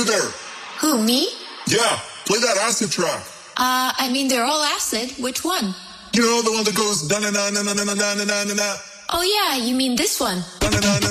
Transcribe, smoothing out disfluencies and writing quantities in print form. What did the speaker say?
there. Who, me? Yeah, play that acid track. I mean, they're all acid. Which one? You know, the one that goes da na na na na na na na na na. Oh, yeah, you mean this one. Da na na na.